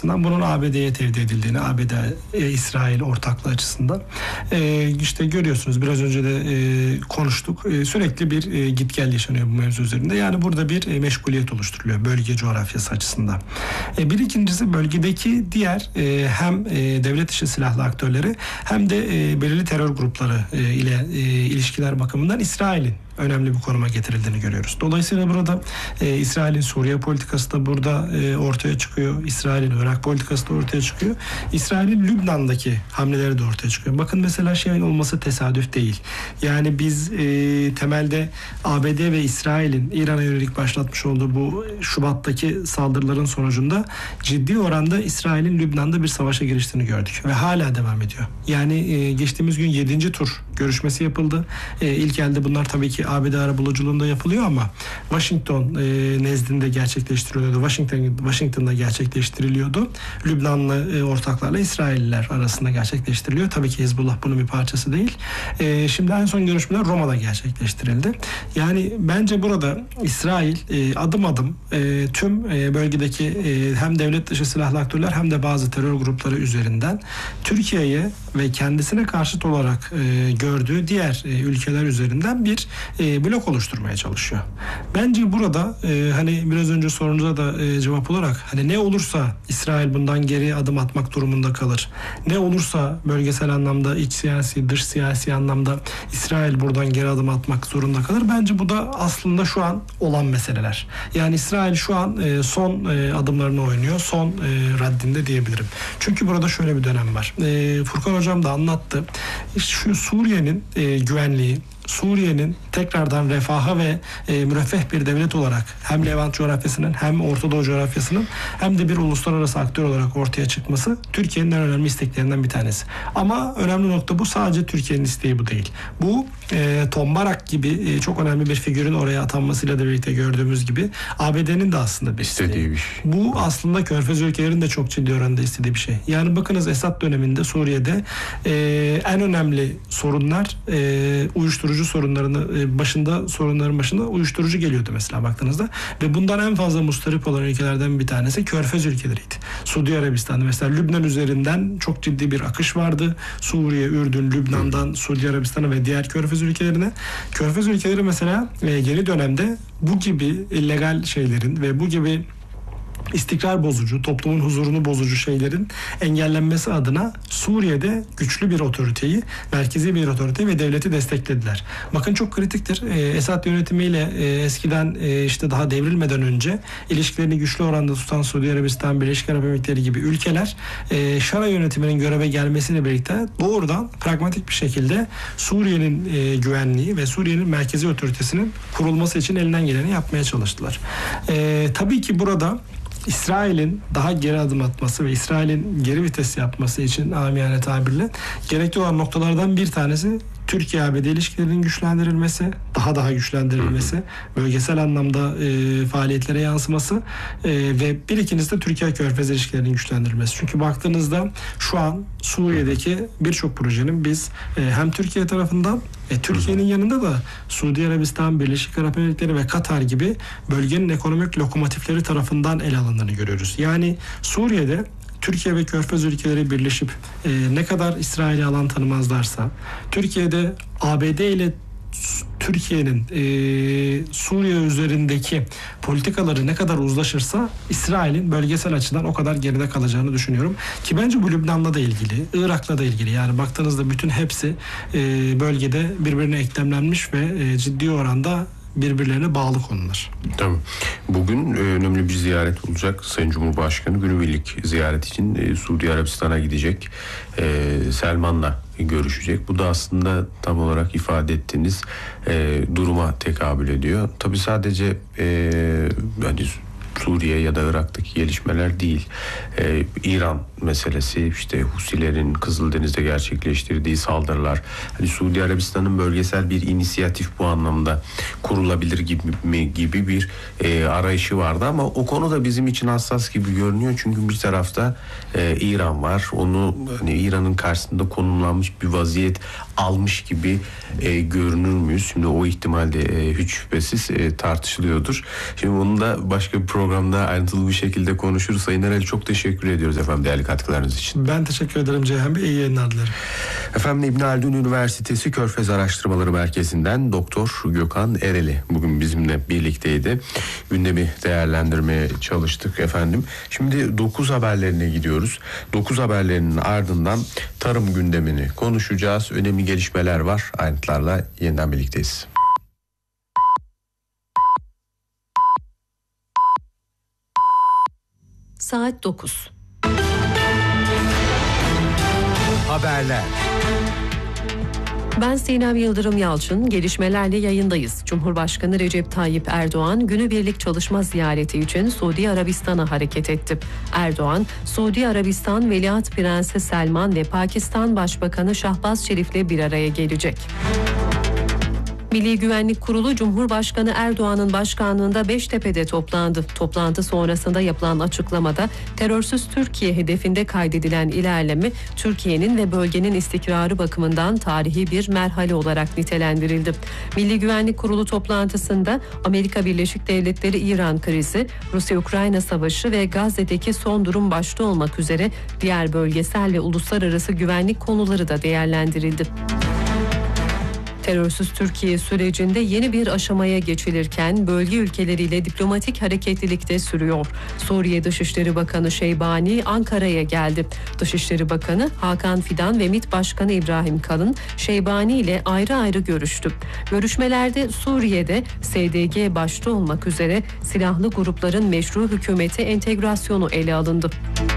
açısından, bunun ABD'ye tevdi edildiğini, ABD-İsrail ortaklığı açısından işte görüyorsunuz, biraz önce de konuştuk. Sürekli bir git gel yaşanıyor bu mevzu üzerinde. Yani burada bir meşguliyet oluşturuluyor bölge coğrafyası açısından. Bir ikincisi, bölgedeki diğer hem devlet dışı silahlı aktörleri hem de belirli terör grupları ile ilişkiler bakımından İsrail'in önemli bir konuma getirildiğini görüyoruz. Dolayısıyla burada İsrail'in Suriye politikası da burada ortaya çıkıyor. İsrail'in Irak politikası da ortaya çıkıyor. İsrail'in Lübnan'daki hamleleri de ortaya çıkıyor. Bakın mesela şeyin olması tesadüf değil. Yani biz temelde ABD ve İsrail'in İran'a yönelik başlatmış olduğu bu Şubat'taki saldırıların sonucunda ciddi oranda İsrail'in Lübnan'da bir savaşa giriştiğini gördük. Ve hala devam ediyor. Yani geçtiğimiz gün 7. tur görüşmesi yapıldı. İlk elde bunlar tabii ki ABD arabuluculuğunda yapılıyor ama Washington nezdinde gerçekleştiriliyordu. Washington'da gerçekleştiriliyordu. Lübnanlı ortaklarla İsrailliler arasında gerçekleştiriliyor. Tabii ki Hizbullah bunun bir parçası değil. Şimdi en son görüşmeler Roma'da gerçekleştirildi. Yani bence burada İsrail adım adım tüm bölgedeki hem devlet dışı silahlı aktörler hem de bazı terör grupları üzerinden Türkiye'ye ve kendisine karşıt olarak gördüğü diğer ülkeler üzerinden bir blok oluşturmaya çalışıyor. Bence burada hani biraz önce sorunuza da cevap olarak, hani ne olursa İsrail bundan geri adım atmak durumunda kalır. Ne olursa bölgesel anlamda, iç siyasi, dış siyasi anlamda İsrail buradan geri adım atmak zorunda kalır. Bence bu da aslında şu an olan meseleler. Yani İsrail şu an son adımlarını oynuyor. Son raddinde diyebilirim. Çünkü burada şöyle bir dönem var. Furkan Hocam da anlattı. Şu Suriye'nin güvenliği, Suriye'nin tekrardan refaha ve müreffeh bir devlet olarak hem Levant coğrafyasının hem Orta Doğu coğrafyasının hem de bir uluslararası aktör olarak ortaya çıkması Türkiye'nin en önemli isteklerinden bir tanesi. Ama önemli nokta bu, sadece Türkiye'nin isteği bu değil. Bu Tombarak gibi çok önemli bir figürün oraya atanmasıyla da birlikte gördüğümüz gibi ABD'nin de aslında bir isteği. Bu aslında Körfez ülkelerinin de çok ciddi oranda istediği bir şey. Yani bakınız, Esad döneminde Suriye'de en önemli sorunlar uyuşturucu sorunların başında uyuşturucu geliyordu mesela baktığınızda ve bundan en fazla mustarip olan ülkelerden bir tanesi Körfez ülkeleriydi. Suudi Arabistan'da mesela Lübnan üzerinden çok ciddi bir akış vardı. Suriye, Ürdün, Lübnan'dan Suudi Arabistan'a ve diğer Körfez ülkelerine. Körfez ülkeleri mesela yeni dönemde bu gibi illegal şeylerin ve bu gibi istikrar bozucu, toplumun huzurunu bozucu şeylerin engellenmesi adına Suriye'de güçlü bir otoriteyi, merkezi bir otoriteyi ve devleti desteklediler. Bakın çok kritiktir. Esad yönetimiyle eskiden işte daha devrilmeden önce ilişkilerini güçlü oranda tutan Suudi Arabistan, Birleşik Arap Emirlikleri gibi ülkeler Şara yönetiminin göreve gelmesiyle birlikte doğrudan pragmatik bir şekilde Suriye'nin güvenliği ve Suriye'nin merkezi otoritesinin kurulması için elinden geleni yapmaya çalıştılar. Tabii ki burada İsrail'in daha geri adım atması ve İsrail'in geri vites yapması için amiyane tabirle gerekli olan noktalardan bir tanesi Türkiye-ABD ilişkilerinin güçlendirilmesi, daha güçlendirilmesi, bölgesel anlamda faaliyetlere yansıması ve bir ikincisi de Türkiye-Körfez ilişkilerinin güçlendirilmesi. Çünkü baktığınızda şu an Suriye'deki birçok projenin biz hem Türkiye tarafından Türkiye'nin yanında da Suudi Arabistan, Birleşik Arap Emirlikleri ve Katar gibi bölgenin ekonomik lokomotifleri tarafından ele alındığını görüyoruz. Yani Suriye'de Türkiye ve Körfez ülkeleri birleşip ne kadar İsrail'e alan tanımazlarsa, Türkiye'de ABD ile Türkiye'nin Suriye üzerindeki politikaları ne kadar uzlaşırsa İsrail'in bölgesel açıdan o kadar geride kalacağını düşünüyorum. Ki bence bu Lübnan'la da ilgili, Irak'la da ilgili. Yani baktığınızda bütün hepsi bölgede birbirine eklemlenmiş ve ciddi oranda birbirlerine bağlı konular. Tamam. Bugün önemli bir ziyaret olacak. Sayın Cumhurbaşkanı günübirlik ziyaret için Suudi Arabistan'a gidecek. Selman'la görüşecek. Bu da aslında tam olarak ifade ettiğiniz duruma tekabül ediyor. Tabii sadece yani Suriye ya da Irak'taki gelişmeler değil. İran meselesi, işte Husilerin Kızıldeniz'de gerçekleştirdiği saldırılar. Hani Suudi Arabistan'ın bölgesel bir inisiyatif bu anlamda kurulabilir gibi bir arayışı vardı ama o konu da bizim için hassas gibi görünüyor. Çünkü bir tarafta İran var. Onu hani İran'ın karşısında konumlanmış bir vaziyet almış gibi görünür müyüz? Şimdi o ihtimal de hiç şüphesiz tartışılıyordur. Şimdi onun da başka bir programda ayrıntılı bir şekilde konuşuruz. Sayın Erel, çok teşekkür ediyoruz efendim değerli katkılarınız için. Ben teşekkür ederim Ceyhan Bey. İyi yayınlar dilerim. Efendim, İbn Haldun Üniversitesi Körfez Araştırmaları Merkezi'nden Doktor Gökhan Ereli bugün bizimle birlikteydi. Gündemi değerlendirmeye çalıştık efendim. Şimdi 9 haberlerine gidiyoruz. 9 haberlerinin ardından tarım gündemini konuşacağız. Önemli gelişmeler var. Ayrıntılarla yeniden birlikteyiz. Saat 9. Haberler. Ben Sinem Yıldırım Yalçın, gelişmelerle yayındayız. Cumhurbaşkanı Recep Tayyip Erdoğan, günübirlik çalışma ziyareti için Suudi Arabistan'a hareket etti. Erdoğan, Suudi Arabistan Veliaht Prensi Selman ve Pakistan Başbakanı Şahbaz Şerif'le bir araya gelecek. Milli Güvenlik Kurulu Cumhurbaşkanı Erdoğan'ın başkanlığında Beştepe'de toplandı. Toplantı sonrasında yapılan açıklamada terörsüz Türkiye hedefinde kaydedilen ilerleme Türkiye'nin ve bölgenin istikrarı bakımından tarihi bir merhale olarak nitelendirildi. Milli Güvenlik Kurulu toplantısında Amerika Birleşik Devletleri İran krizi, Rusya-Ukrayna savaşı ve Gazze'deki son durum başta olmak üzere diğer bölgesel ve uluslararası güvenlik konuları da değerlendirildi. Terörsüz Türkiye sürecinde yeni bir aşamaya geçilirken bölge ülkeleriyle diplomatik hareketlilik de sürüyor. Suriye Dışişleri Bakanı Şeybani Ankara'ya geldi. Dışişleri Bakanı Hakan Fidan ve MİT Başkanı İbrahim Kalın Şeybani ile ayrı ayrı görüştü. Görüşmelerde Suriye'de SDG başta olmak üzere silahlı grupların meşru hükümete entegrasyonu ele alındı.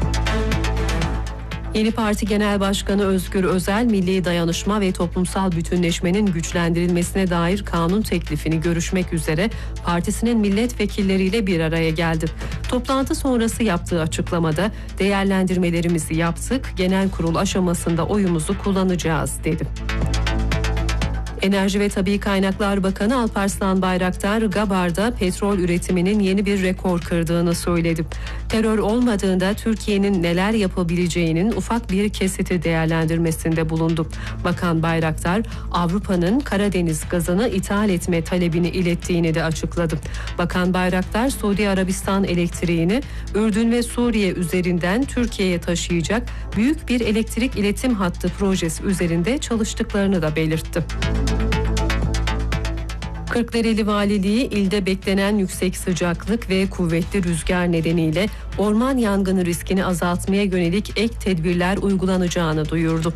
Yeni Parti Genel Başkanı Özgür Özel, milli dayanışma ve toplumsal bütünleşmenin güçlendirilmesine dair kanun teklifini görüşmek üzere partisinin milletvekilleriyle bir araya geldi. Toplantı sonrası yaptığı açıklamada değerlendirmelerimizi yaptık, genel kurul aşamasında oyumuzu kullanacağız dedi. Enerji ve Tabii Kaynaklar Bakanı Alparslan Bayraktar, Gabar'da petrol üretiminin yeni bir rekor kırdığını söyledi. Terör olmadığında Türkiye'nin neler yapabileceğinin ufak bir kesiti değerlendirmesinde bulundu. Bakan Bayraktar, Avrupa'nın Karadeniz gazını ithal etme talebini ilettiğini de açıkladı. Bakan Bayraktar, Suudi Arabistan elektriğini Ürdün ve Suriye üzerinden Türkiye'ye taşıyacak büyük bir elektrik iletim hattı projesi üzerinde çalıştıklarını da belirtti. Kırklareli Valiliği ilde beklenen yüksek sıcaklık ve kuvvetli rüzgar nedeniyle orman yangını riskini azaltmaya yönelik ek tedbirler uygulanacağını duyurdu.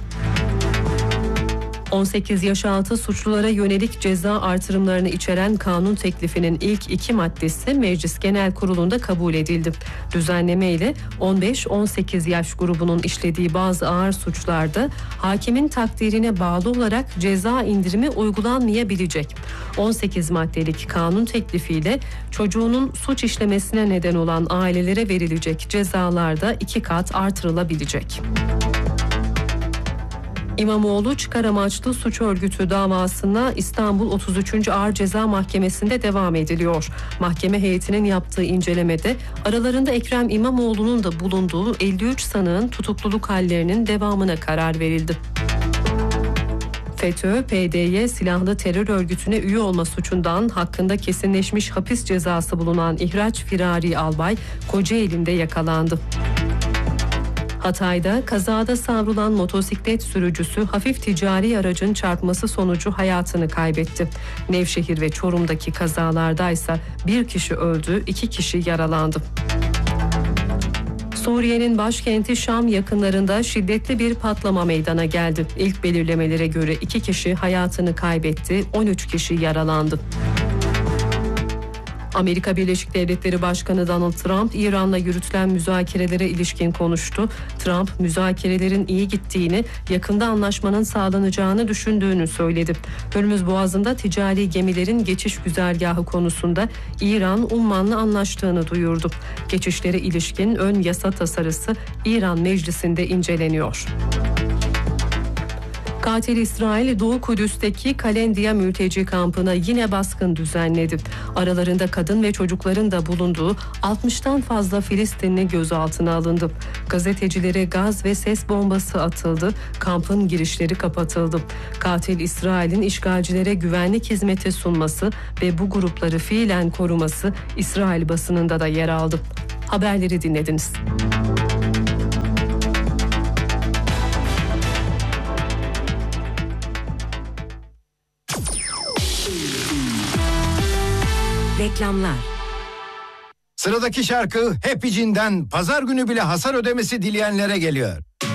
18 yaş altı suçlulara yönelik ceza artırımlarını içeren kanun teklifinin ilk 2 maddesi Meclis Genel Kurulu'nda kabul edildi. Düzenleme ile 15-18 yaş grubunun işlediği bazı ağır suçlarda hakimin takdirine bağlı olarak ceza indirimi uygulanmayabilecek. 18 maddelik kanun teklifiyle çocuğunun suç işlemesine neden olan ailelere verilecek cezalar da 2 kat artırılabilecek. İmamoğlu çıkar amaçlı suç örgütü davasına İstanbul 33. Ağır Ceza Mahkemesi'nde devam ediliyor. Mahkeme heyetinin yaptığı incelemede aralarında Ekrem İmamoğlu'nun da bulunduğu 53 sanığın tutukluluk hallerinin devamına karar verildi. FETÖ, PDY silahlı terör örgütüne üye olma suçundan hakkında kesinleşmiş hapis cezası bulunan İhraç Firari Albay Kocaeli'nde yakalandı. Hatay'da kazada savrulan motosiklet sürücüsü hafif ticari aracın çarpması sonucu hayatını kaybetti. Nevşehir ve Çorum'daki kazalardaysa 1 kişi öldü, 2 kişi yaralandı. Suriye'nin başkenti Şam yakınlarında şiddetli bir patlama meydana geldi. İlk belirlemelere göre 2 kişi hayatını kaybetti, 13 kişi yaralandı. Amerika Birleşik Devletleri Başkanı Donald Trump, İran'la yürütülen müzakerelere ilişkin konuştu. Trump, müzakerelerin iyi gittiğini, yakında anlaşmanın sağlanacağını düşündüğünü söyledi. Hürmüz Boğazı'nda ticari gemilerin geçiş güzergahı konusunda İran, Umman'la anlaştığını duyurdu. Geçişlere ilişkin ön yasa tasarısı İran Meclisi'nde inceleniyor. Katil İsrail, Doğu Kudüs'teki Kalendiya mülteci kampına yine baskın düzenledi. Aralarında kadın ve çocukların da bulunduğu 60'tan fazla Filistinli gözaltına alındı. Gazetecilere gaz ve ses bombası atıldı. Kampın girişleri kapatıldı. Katil İsrail'in işgalcilere güvenlik hizmeti sunması ve bu grupları fiilen koruması İsrail basınında da yer aldı. Haberleri dinlediniz. Reklamlar. Sıradaki şarkı Happy Jean'den pazar günü bile hasar ödemesi dileyenlere geliyor.